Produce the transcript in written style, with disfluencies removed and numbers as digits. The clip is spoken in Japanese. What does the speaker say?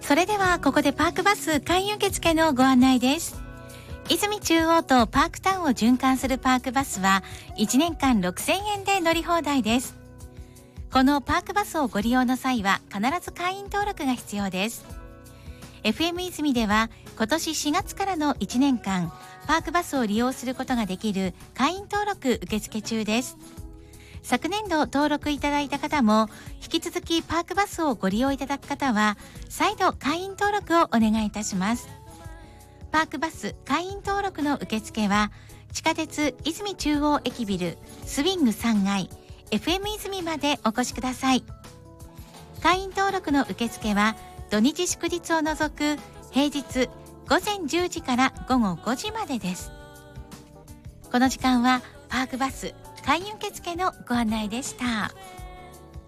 それではここでパークバス会員受付のご案内です。泉中央とパークタウンを循環するパークバスは1年間6000円で乗り放題です。このパークバスをご利用の際は必ず会員登録が必要です。FM 泉では今年4月からの1年間パークバスを利用することができる会員登録受付中です。昨年度登録いただいた方も引き続きパークバスをご利用いただく方は再度会員登録をお願いいたします。パークバス会員登録の受付は地下鉄泉中央駅ビルスウィング3階 FM 泉までお越しください。会員登録の受付は土日祝日を除く平日午前10時から午後5時までです。この時間はパークバス会員受付のご案内でした。